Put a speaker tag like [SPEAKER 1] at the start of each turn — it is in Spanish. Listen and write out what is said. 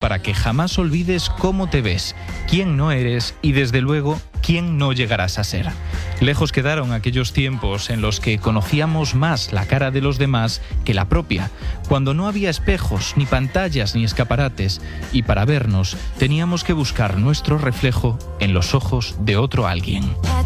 [SPEAKER 1] para que jamás olvides cómo te ves, quién no eres y, desde luego, quién no llegarás a ser. Lejos quedaron aquellos tiempos en los que conocíamos más la cara de los demás que la propia, cuando no había espejos, ni pantallas, ni escaparates, y para vernos teníamos que buscar nuestro reflejo en los ojos de otro alguien.